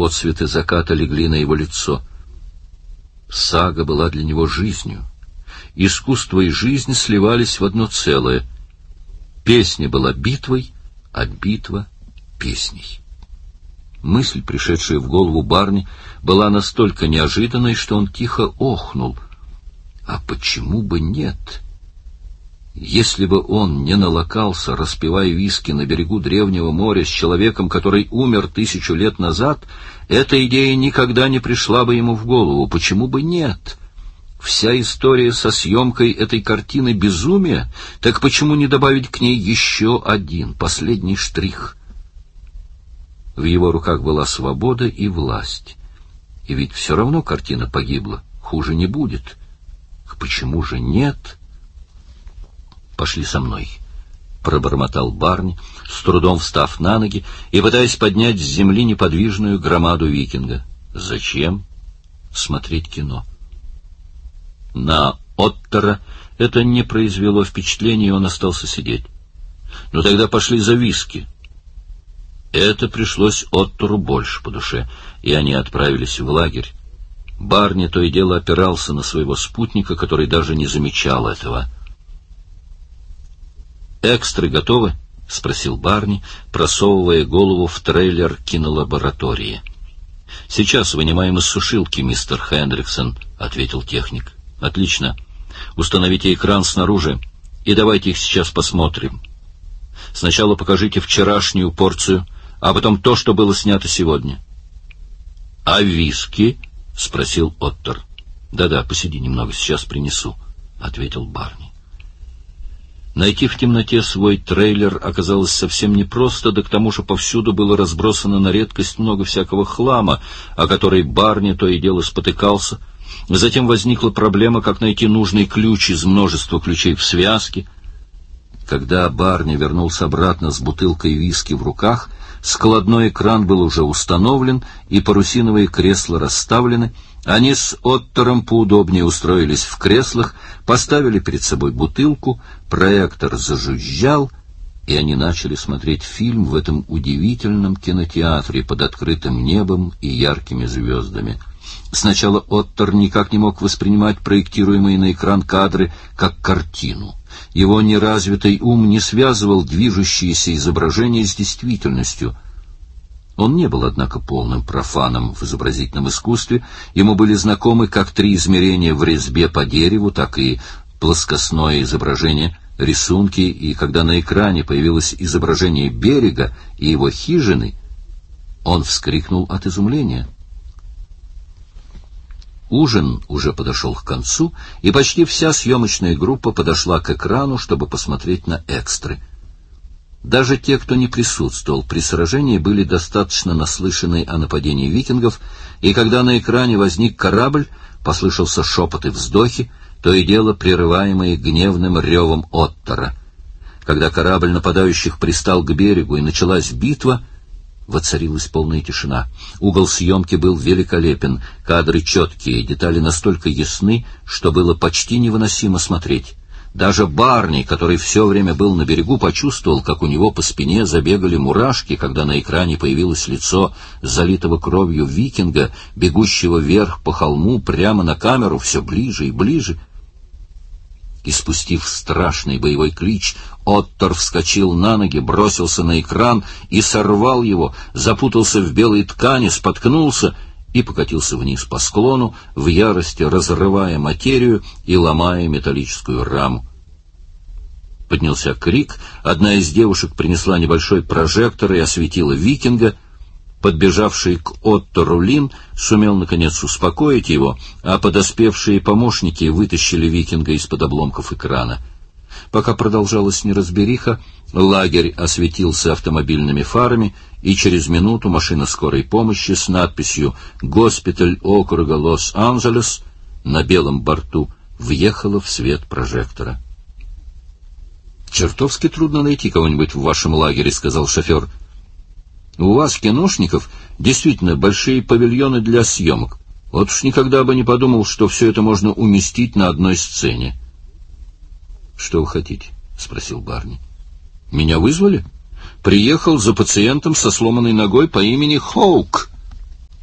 отсветы заката легли на его лицо. Сага была для него жизнью. Искусство и жизнь сливались в одно целое. Песня была битвой, а битва — песней. Мысль, пришедшая в голову Барни, была настолько неожиданной, что он тихо охнул. А почему бы нет? Если бы он не налокался, распивая виски на берегу древнего моря с человеком, который умер 1000 лет назад, эта идея никогда не пришла бы ему в голову. Почему бы нет? Вся история со съемкой этой картины — безумие, так почему не добавить к ней еще один, последний штрих? В его руках была свобода и власть. И ведь все равно картина погибла, хуже не будет. Почему же нет? «Пошли со мной», — пробормотал Барни, с трудом встав на ноги и пытаясь поднять с земли неподвижную громаду викинга. «Зачем?» «Смотреть кино». На Оттера это не произвело впечатления, и он остался сидеть. «Ну тогда пошли за виски». Это пришлось Оттеру больше по душе, и они отправились в лагерь. Барни то и дело опирался на своего спутника, который даже не замечал этого. «Экстры готовы?» — спросил Барни, просовывая голову в трейлер кинолаборатории. «Сейчас вынимаем из сушилки, мистер Хендриксон», — ответил техник. «Отлично. Установите экран снаружи, и давайте их сейчас посмотрим. Сначала покажите вчерашнюю порцию, а потом то, что было снято сегодня». «А виски?» — спросил Оттер. «Да-да, посиди немного, сейчас принесу», — ответил Барни. Найти в темноте свой трейлер оказалось совсем непросто, да к тому же повсюду было разбросано на редкость много всякого хлама, о которой Барни то и дело спотыкался. Затем возникла проблема, как найти нужный ключ из множества ключей в связке. Когда Барни вернулся обратно с бутылкой виски в руках, складной экран был уже установлен, и парусиновые кресла расставлены. Они с Оттером поудобнее устроились в креслах, поставили перед собой бутылку, проектор зажужжал, и они начали смотреть фильм в этом удивительном кинотеатре под открытым небом и яркими звездами. Сначала Оттер никак не мог воспринимать проектируемые на экран кадры как картину. Его неразвитый ум не связывал движущиеся изображения с действительностью. Он не был, однако, полным профаном в изобразительном искусстве. Ему были знакомы как 3 измерения в резьбе по дереву, так и плоскостное изображение, рисунки, и когда на экране появилось изображение берега и его хижины, он вскрикнул от изумления. Ужин уже подошел к концу, и почти вся съемочная группа подошла к экрану, чтобы посмотреть на экстры. Даже те, кто не присутствовал при сражении, были достаточно наслышаны о нападении викингов, и когда на экране возник корабль, послышался шепот и вздохи, то и дело прерываемые гневным ревом Оттера. Когда корабль нападающих пристал к берегу и началась битва, воцарилась полная тишина. Угол съемки был великолепен, кадры четкие, детали настолько ясны, что было почти невыносимо смотреть. Даже Барни, который все время был на берегу, почувствовал, как у него по спине забегали мурашки, когда на экране появилось лицо залитого кровью викинга, бегущего вверх по холму прямо на камеру, все ближе и ближе. Испустив страшный боевой клич, Оттер вскочил на ноги, бросился на экран и сорвал его, запутался в белой ткани, споткнулся и покатился вниз по склону, в ярости разрывая материю и ломая металлическую раму. Поднялся крик, одна из девушек принесла небольшой прожектор и осветила викинга. Подбежавший к Оттеру Лин сумел, наконец, успокоить его, а подоспевшие помощники вытащили викинга из-под обломков экрана. Пока продолжалась неразбериха, лагерь осветился автомобильными фарами, и через минуту машина скорой помощи с надписью «Госпиталь округа Лос-Анджелес» на белом борту въехала в свет прожектора. «Чертовски трудно найти кого-нибудь в вашем лагере», — сказал шофер. «У вас, киношников, действительно большие павильоны для съемок. Вот уж никогда бы не подумал, что все это можно уместить на одной сцене». «Что вы хотите?» — спросил Барни. «Меня вызвали? Приехал за пациентом со сломанной ногой по имени Хоук».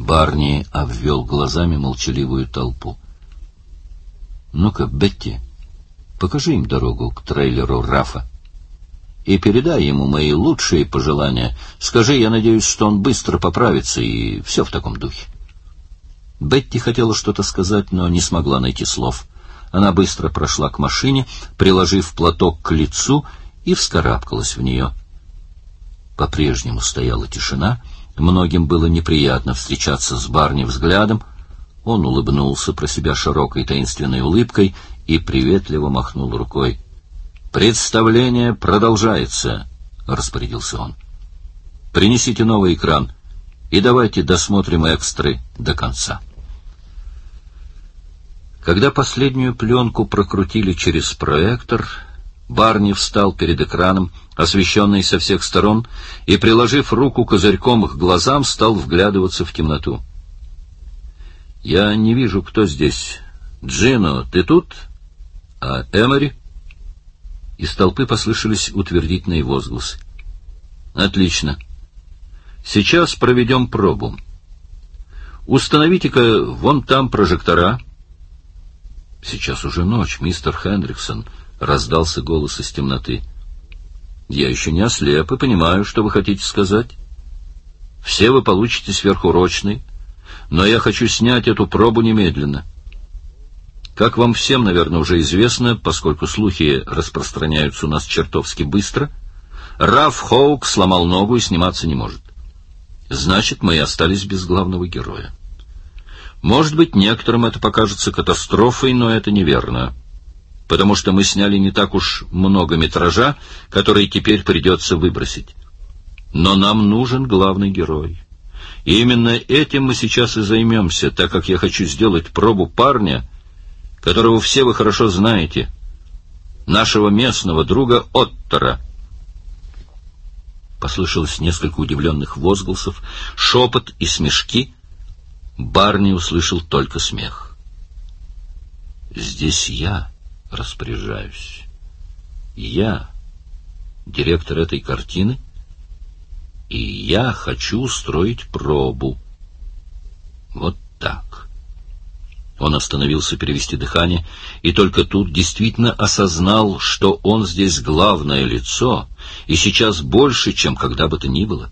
Барни обвел глазами молчаливую толпу. «Ну-ка, Бетти, покажи им дорогу к трейлеру Рафа. И передай ему мои лучшие пожелания. Скажи, я надеюсь, что он быстро поправится, и все в таком духе». Бетти хотела что-то сказать, но не смогла найти слов. Она быстро прошла к машине, приложив платок к лицу, и вскарабкалась в нее. По-прежнему стояла тишина. Многим было неприятно встречаться с Барни взглядом. Он улыбнулся про себя широкой таинственной улыбкой и приветливо махнул рукой. «Представление продолжается», — распорядился он. «Принесите новый экран и давайте досмотрим экстры до конца». Когда последнюю пленку прокрутили через проектор, Барни встал перед экраном, освещенный со всех сторон, и, приложив руку козырьком к глазам, стал вглядываться в темноту. «Я не вижу, кто здесь. Джино, ты тут? А Эмори?» Из толпы послышались утвердительные возгласы. «Отлично. Сейчас проведем пробу. Установите-ка вон там прожектора». «Сейчас уже ночь, мистер Хендриксон», — раздался голос из темноты. «Я еще не ослеп и понимаю, что вы хотите сказать. Все вы получите сверхурочный, но я хочу снять эту пробу немедленно. Как вам всем, наверное, уже известно, поскольку слухи распространяются у нас чертовски быстро, Раф Хоук сломал ногу и сниматься не может. Значит, мы и остались без главного героя. Может быть, некоторым это покажется катастрофой, но это неверно, потому что мы сняли не так уж много метража, который теперь придется выбросить. Но нам нужен главный герой. И именно этим мы сейчас и займемся, так как я хочу сделать пробу парня, которого все вы хорошо знаете, нашего местного друга Оттора». Послышалось несколько удивленных возгласов, шепот и смешки. Барни услышал только смех. «Здесь я распоряжаюсь. Я директор этой картины, и я хочу устроить пробу. Вот так». Он остановился перевести дыхание, и только тут действительно осознал, что он здесь главное лицо, и сейчас больше, чем когда бы то ни было.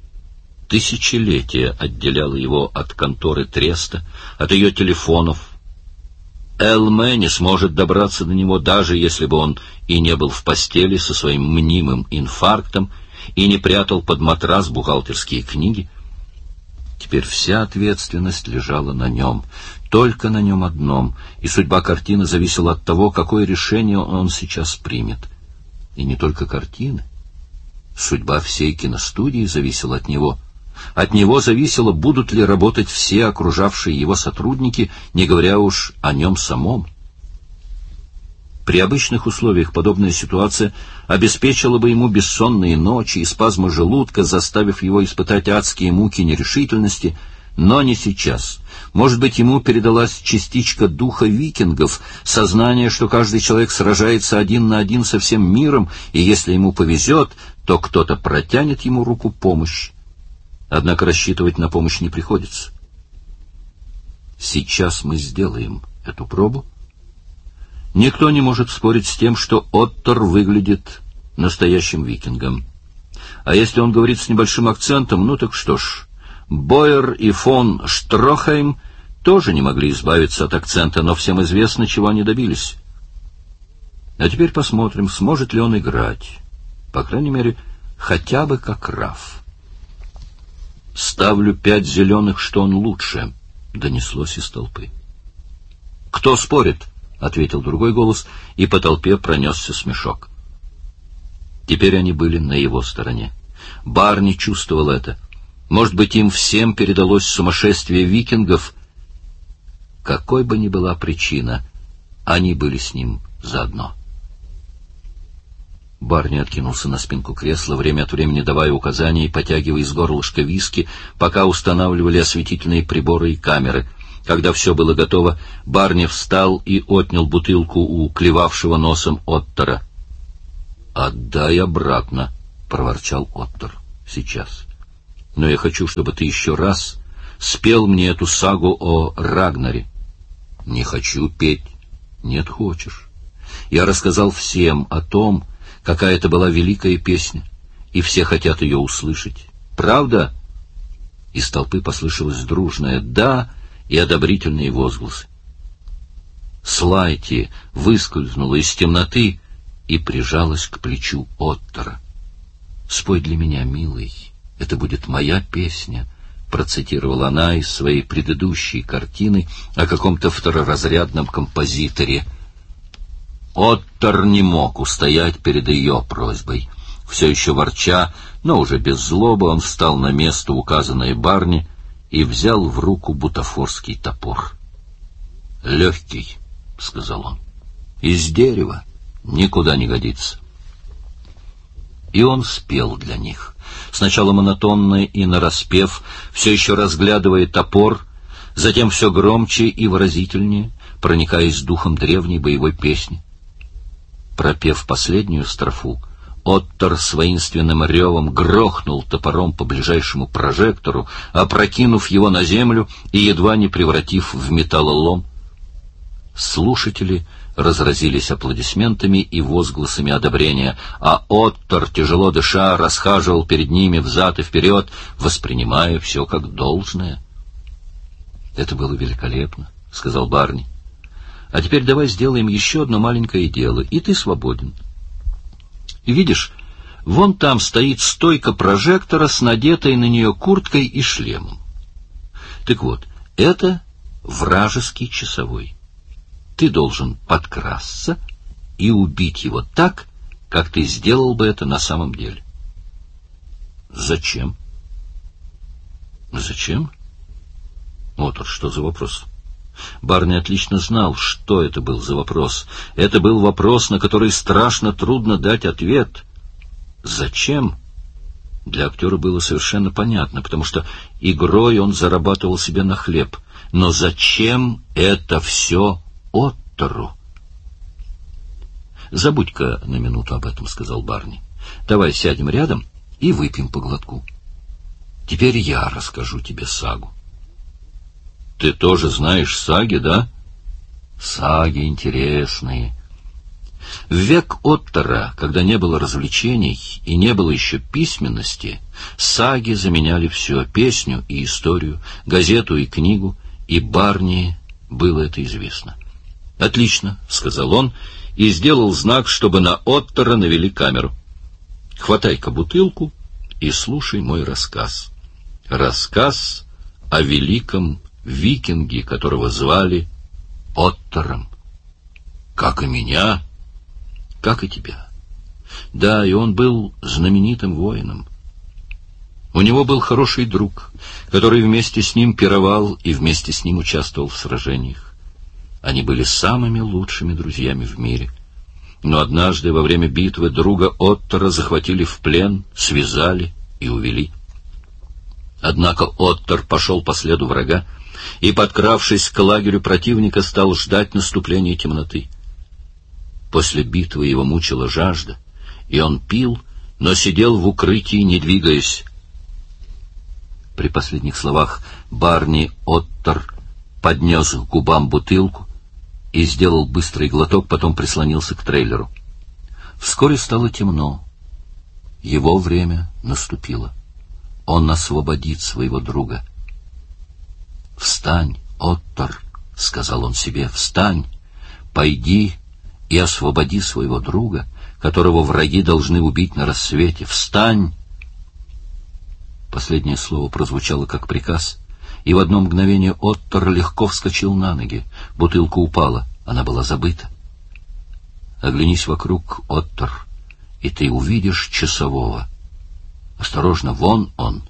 Тысячелетие отделяло его от конторы Треста, от ее телефонов. Элме не сможет добраться до него, даже если бы он и не был в постели со своим мнимым инфарктом и не прятал под матрас бухгалтерские книги. Теперь вся ответственность лежала на нем, только на нем одном, и судьба картины зависела от того, какое решение он сейчас примет. И не только картины. Судьба всей киностудии зависела от него. От него зависело, будут ли работать все окружавшие его сотрудники, не говоря уж о нем самом. При обычных условиях подобная ситуация обеспечила бы ему бессонные ночи и спазмы желудка, заставив его испытать адские муки нерешительности, но не сейчас. Может быть, ему передалась частичка духа викингов, сознание, что каждый человек сражается один на один со всем миром, и если ему повезет, то кто-то протянет ему руку помощи. Однако рассчитывать на помощь не приходится. Сейчас мы сделаем эту пробу. Никто не может спорить с тем, что Оттор выглядит настоящим викингом. А если он говорит с небольшим акцентом, ну так что ж, Бойер и фон Штрохейм тоже не могли избавиться от акцента, но всем известно, чего они добились. А теперь посмотрим, сможет ли он играть. По крайней мере, хотя бы как Раф. «Ставлю 5 зеленых, что он лучше», — донеслось из толпы. «Кто спорит?» — ответил другой голос, и по толпе пронесся смешок. Теперь они были на его стороне. Барни чувствовал это. Может быть, им всем передалось сумасшествие викингов. Какой бы ни была причина, они были с ним заодно. Барни откинулся на спинку кресла, время от времени давая указания и потягивая из горлышка виски, пока устанавливали осветительные приборы и камеры. Когда все было готово, Барни встал и отнял бутылку у клевавшего носом Оттора. «Отдай обратно», — проворчал Оттор. «Сейчас. Но я хочу, чтобы ты еще раз спел мне эту сагу о Рагнаре. Не хочу петь. Нет, хочешь. Я рассказал всем о том, какая это была великая песня, и все хотят ее услышать. Правда? Из толпы послышалось дружное «да» и одобрительные возгласы. Слайти выскользнула из темноты и прижалась к плечу Оттора. «Спой для меня, милый, это будет моя песня», — процитировала она из своей предыдущей картины о каком-то второразрядном композиторе. Оттор не мог устоять перед ее просьбой. Все еще ворча, но уже без злобы, он встал на место, указанное Барни, и взял в руку бутафорский топор. «Легкий», — сказал он, — «из дерева, никуда не годится». И он спел для них, сначала монотонно и нараспев, все еще разглядывая топор, затем все громче и выразительнее, проникаясь духом древней боевой песни. Пропев последнюю строфу, Оттор с воинственным ревом грохнул топором по ближайшему прожектору, опрокинув его на землю и едва не превратив в металлолом. Слушатели разразились аплодисментами и возгласами одобрения, а Оттор, тяжело дыша, расхаживал перед ними взад и вперед, воспринимая все как должное. «Это было великолепно», — сказал Барни. «А теперь давай сделаем еще одно маленькое дело, и ты свободен. Видишь, вон там стоит стойка прожектора с надетой на нее курткой и шлемом. Так вот, это вражеский часовой. Ты должен подкрасться и убить его так, как ты сделал бы это на самом деле». «Зачем?» «Зачем? Вот что за вопрос». Барни отлично знал, что это был за вопрос. Это был вопрос, на который страшно трудно дать ответ. «Зачем?» Для актера было совершенно понятно, потому что игрой он зарабатывал себе на хлеб. Но зачем это все Оттору? «Забудь-ка на минуту об этом», — сказал Барни. «Давай сядем рядом и выпьем по глотку. Теперь я расскажу тебе сагу». «Ты тоже знаешь саги, да?» «Саги интересные». В век Оттора, когда не было развлечений и не было еще письменности, саги заменяли все: песню и историю, газету и книгу, и Барни было это известно. «Отлично», — сказал он, и сделал знак, чтобы на Оттора навели камеру. «Хватай-ка бутылку и слушай мой рассказ. Рассказ о великом викинге, которого звали Оттором. Как и меня, как и тебя. Да, и он был знаменитым воином. У него был хороший друг, который вместе с ним пировал и вместе с ним участвовал в сражениях. Они были самыми лучшими друзьями в мире. Но однажды во время битвы друга Оттора захватили в плен, связали и увели. Однако Оттор пошел по следу врага и, подкравшись к лагерю противника, стал ждать наступления темноты. После битвы его мучила жажда, и он пил, но сидел в укрытии, не двигаясь. При последних словах Барни Оттор поднес к губам бутылку и сделал быстрый глоток, потом прислонился к трейлеру. Вскоре стало темно. Его время наступило. Он освободит своего друга. «Встань, Оттор», — сказал он себе, — «встань, пойди и освободи своего друга, которого враги должны убить на рассвете. Встань!» Последнее слово прозвучало как приказ, и в одно мгновение Оттор легко вскочил на ноги. Бутылка упала, она была забыта. «Оглянись вокруг, Оттор, и ты увидишь часового. Осторожно, вон он».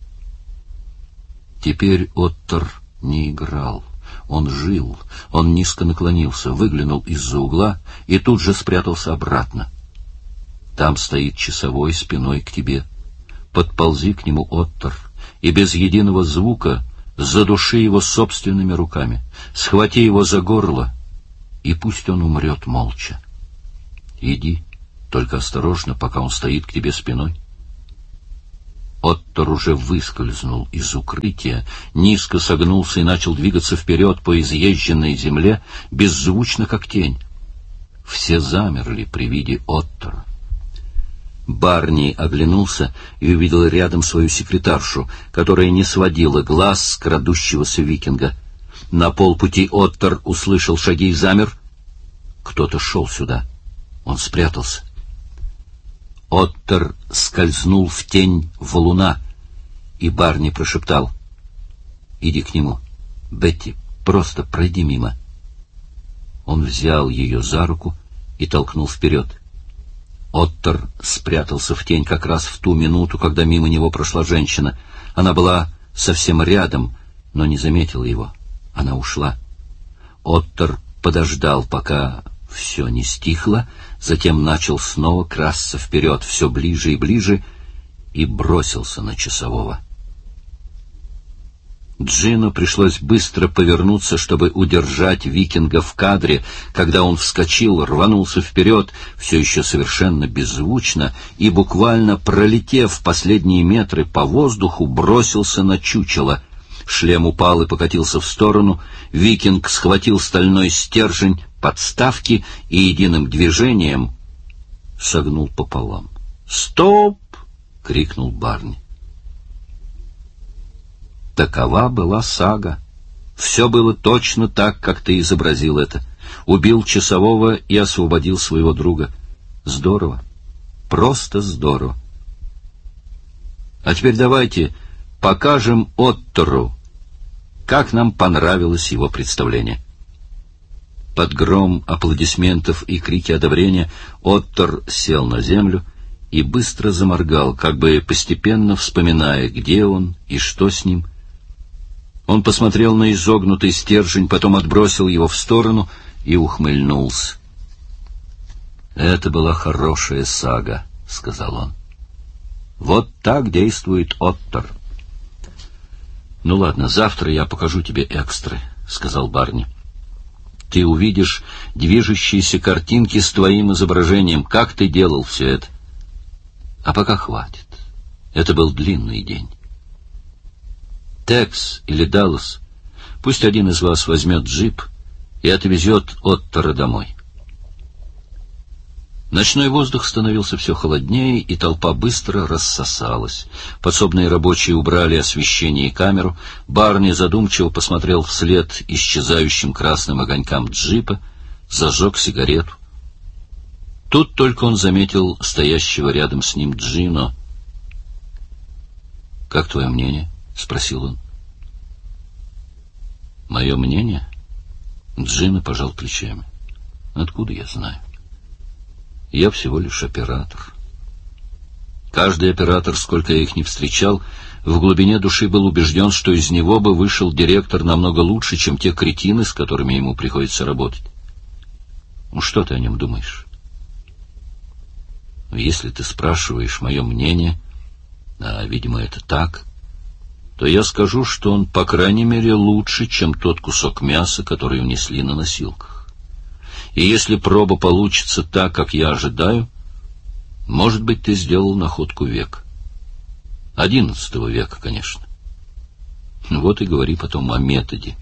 Теперь Оттор не играл. Он жил. Он низко наклонился, выглянул из-за угла и тут же спрятался обратно. Там стоит часовой спиной к тебе. Подползи к нему, Оттор, и без единого звука задуши его собственными руками. Схвати его за горло, и пусть он умрет молча. Иди, только осторожно, пока он стоит к тебе спиной. Оттор уже выскользнул из укрытия, низко согнулся и начал двигаться вперед по изъезженной земле, беззвучно, как тень. Все замерли при виде Оттора. Барни оглянулся и увидел рядом свою секретаршу, которая не сводила глаз с крадущегося викинга. На полпути Оттор услышал шаги и замер. Кто-то шел сюда. Он спрятался. Оттор скользнул в тень валуна, и Барни прошептал: «Иди к нему. Бетти, просто пройди мимо». Он взял ее за руку и толкнул вперед. Оттор спрятался в тень как раз в ту минуту, когда мимо него прошла женщина. Она была совсем рядом, но не заметила его. Она ушла. Оттор подождал, пока все не стихло, затем начал снова красться вперед, все ближе и ближе, и бросился на часового. Джину пришлось быстро повернуться, чтобы удержать викинга в кадре. Когда он вскочил, рванулся вперед, все еще совершенно беззвучно, и, буквально пролетев последние метры по воздуху, бросился на чучело. Шлем упал и покатился в сторону. Викинг схватил стальной стержень подставки и единым движением согнул пополам. «Стоп!» — крикнул Барни. Такова была сага. Все было точно так, как ты изобразил это. Убил часового и освободил своего друга. Здорово. Просто здорово. А теперь давайте покажем Оттору, как нам понравилось его представление. Под гром аплодисментов и крики одобрения Оттор сел на землю и быстро заморгал, как бы постепенно вспоминая, где он и что с ним. Он посмотрел на изогнутый стержень, потом отбросил его в сторону и ухмыльнулся. «Это была хорошая сага», — сказал он. «Вот так действует Оттор». «Ну ладно, завтра я покажу тебе экстры», — сказал Барни. «Ты увидишь движущиеся картинки с твоим изображением, как ты делал все это. А пока хватит. Это был длинный день. Текс или Даллас, пусть один из вас возьмет джип и отвезет Оттора домой». Ночной воздух становился все холоднее, и толпа быстро рассосалась. Подсобные рабочие убрали освещение и камеру. Барни задумчиво посмотрел вслед исчезающим красным огонькам джипа, зажег сигарету. Тут только он заметил стоящего рядом с ним Джино. «Как твое мнение?» — спросил он. «Мое мнение?» Джино пожал плечами. «Откуда я знаю? Я всего лишь оператор». Каждый оператор, сколько я их не встречал, в глубине души был убежден, что из него бы вышел директор намного лучше, чем те кретины, с которыми ему приходится работать. Ну, что ты о нем думаешь? Если ты спрашиваешь мое мнение, а, видимо, это так, то я скажу, что он, по крайней мере, лучше, чем тот кусок мяса, который унесли на носилках. И если проба получится так, как я ожидаю, может быть, ты сделал находку века. 11 века, конечно. Вот и говори потом о методе.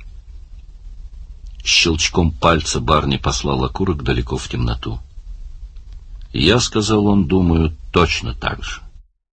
Щелчком пальца Барни послал окурок далеко в темноту. Я, сказал он, думаю, точно так же.